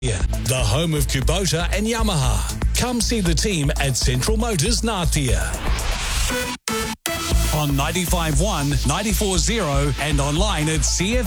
The home of Kubota and Yamaha. Come see the team at Central Motors Ngatea. On 95.1, 94.0 and online at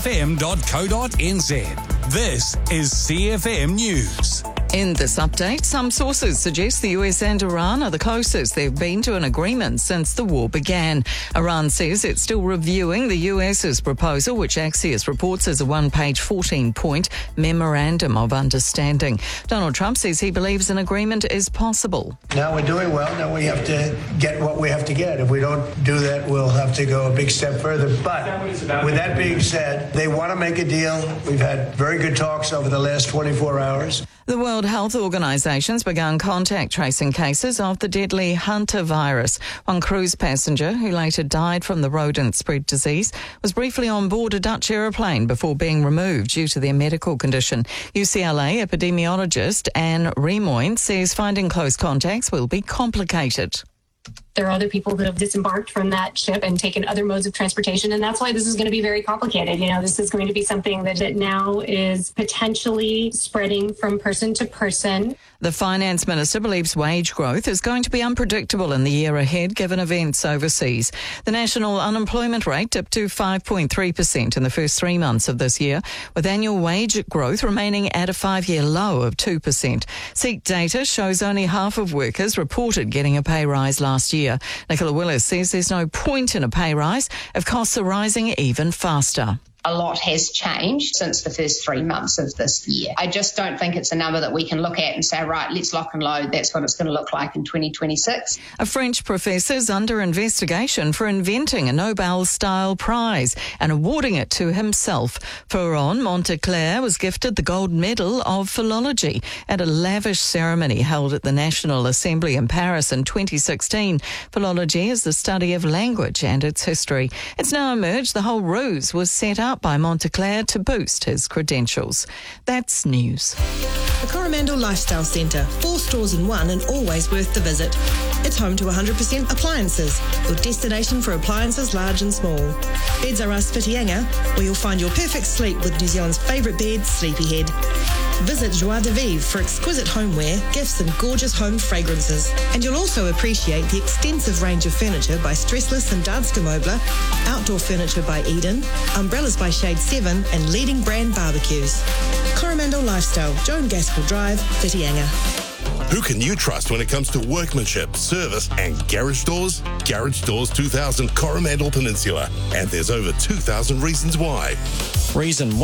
cfm.co.nz. This is CFM News. In this update, some sources suggest the US and Iran are the closest they've been to an agreement since the war began. Iran says it's still reviewing the US's proposal, which Axios reports as a one-page 14-point memorandum of understanding. Donald Trump says he believes an agreement is possible. Now we're doing well. Now we have to get what we have to get. If we don't do that, we'll have to go a big step further. But with that being said, they want to make a deal. We've had very good talks over the last 24 hours. The World Health Organization's begun contact tracing cases of the deadly Hunter virus. One cruise passenger, who later died from the rodent-spread disease, was briefly on board a Dutch aeroplane before being removed due to their medical condition. UCLA epidemiologist Anne Remoyne says finding close contacts will be complicated. There are other people that have disembarked from that ship and taken other modes of transportation, and that's why this is going to be very complicated. This is going to be something that now is potentially spreading from person to person. The Finance Minister believes wage growth is going to be unpredictable in the year ahead, given events overseas. The national unemployment rate dipped to 5.3% in the first 3 months of this year, with annual wage growth remaining at a 5-year low of 2%. SEEK data shows only half of workers reported getting a pay rise last year. Nicola Willis says there's no point in a pay rise if costs are rising even faster. A lot has changed since the first 3 months of this year. I just don't think it's a number that we can look at and say, right, let's lock and load. That's what it's going to look like in 2026. A French professor's under investigation for inventing a Nobel-style prize and awarding it to himself. Florent Monteclair was gifted the Gold Medal of Philology at a lavish ceremony held at the National Assembly in Paris in 2016. Philology is the study of language and its history. It's now emerged the whole ruse was set up by Monteclair to boost his credentials. That's news. The Coromandel Lifestyle Centre, 4 stores in one and always worth the visit. It's home to 100% appliances, your destination for appliances large and small. Beds are us Whitianga, where you'll find your perfect sleep with New Zealand's favourite bed, Sleepyhead. Visit Joie de Vivre for exquisite homeware, gifts and gorgeous home fragrances. And you'll also appreciate the extensive range of furniture by Stressless and Danske Möbler, outdoor furniture by Eden, umbrellas by Shade 7 and leading brand barbecues. Coromandel Lifestyle, Joan Gaskell Drive, Whitianga. Who can you trust when it comes to workmanship, service and garage doors? Garage Doors 2000 Coromandel Peninsula. And there's over 2,000 reasons why. Reason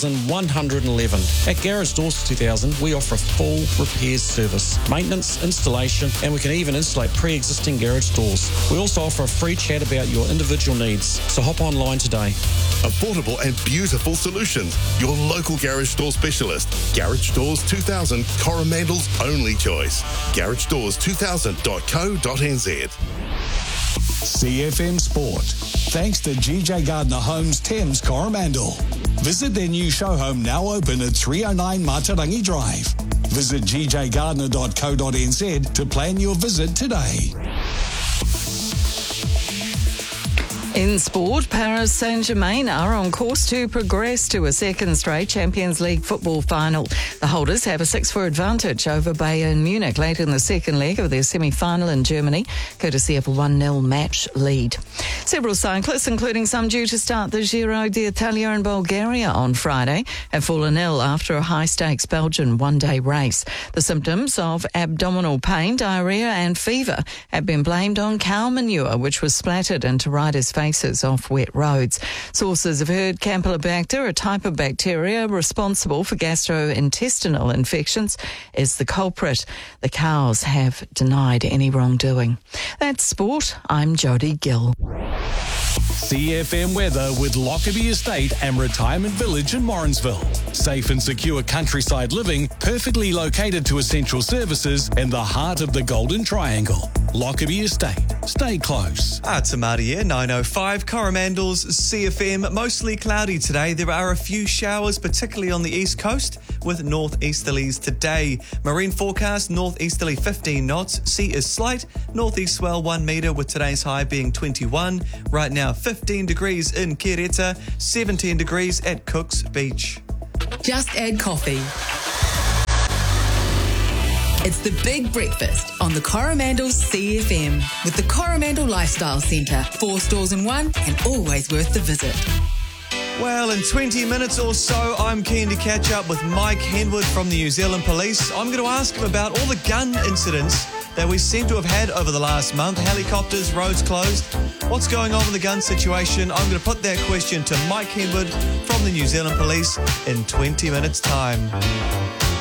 1,111. At Garage Doors 2000, we offer a full repairs service, maintenance, installation, and we can even insulate pre-existing garage doors. We also offer a free chat about your individual needs, so hop online today. Affordable and beautiful solutions. Your local garage door specialist. Garage Doors 2000, Coromandel's only choice. GarageDoors2000.co.nz. CFM Sport. Thanks to GJ Gardner Homes Thames Coromandel. Visit their new show home now open at 309 Matarangi Drive. Visit gjgardner.co.nz to plan your visit today. In sport, Paris Saint-Germain are on course to progress to a second straight Champions League football final. The holders have a 6-4 advantage over Bayern Munich late in the second leg of their semi-final in Germany, courtesy of a 1-0 match lead. Several cyclists, including some due to start the Giro d'Italia in Bulgaria on Friday, have fallen ill after a high-stakes Belgian one-day race. The symptoms of abdominal pain, diarrhoea and fever have been blamed on cow manure, which was splattered into riders' faces off wet roads. Sources have heard Campylobacter, a type of bacteria responsible for gastrointestinal infections, is the culprit. The cows have denied any wrongdoing. That's sport. I'm Jodie Gill. CFM weather with Lockerbie Estate and Retirement Village in Morrinsville. Safe and secure countryside living, perfectly located to essential services in the heart of the Golden Triangle. Lockerbie Estate. Stay close. It's Amadi here, 9:05. Coromandel's CFM. Mostly cloudy today. There are a few showers, particularly on the east coast, with northeasterlies today. Marine forecast, northeasterly 15 knots. Sea is slight. Northeast swell 1 metre, with today's high being 21. Right now, 15 degrees in Kireta, 17 degrees at Cook's Beach. Just add coffee. It's the Big Breakfast on the Coromandel CFM with the Coromandel Lifestyle Centre. 4 stores in one and always worth the visit. Well, in 20 minutes or so, I'm keen to catch up with Mike Henwood from the New Zealand Police. I'm going to ask him about all the gun incidents that we seem to have had over the last month. Helicopters, roads closed. What's going on with the gun situation? I'm going to put that question to Mike Henwood from the New Zealand Police in 20 minutes' time.